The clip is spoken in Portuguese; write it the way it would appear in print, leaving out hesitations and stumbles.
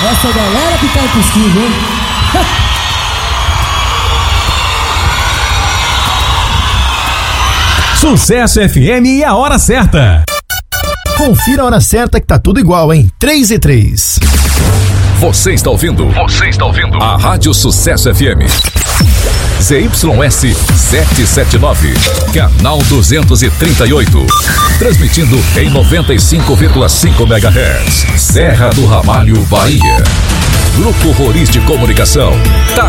Essa galera que tá impossível, hein? Sucesso FM e a hora certa. Confira a hora certa que tá tudo igual, hein? 3:03. Você está ouvindo a Rádio Sucesso FM. ZYS 779, canal 238. Transmitindo em 95,5 MHz. Serra do Ramalho, Bahia. Grupo Roriz de Comunicação.